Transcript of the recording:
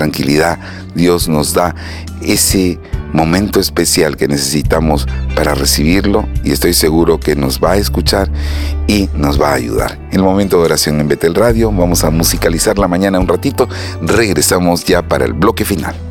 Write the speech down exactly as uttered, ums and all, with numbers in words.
tranquilidad. Dios nos da ese momento especial que necesitamos para recibirlo, y estoy seguro que nos va a escuchar y nos va a ayudar. El momento de oración en Betel Radio. Vamos a musicalizar la mañana un ratito. Regresamos ya para el bloque final.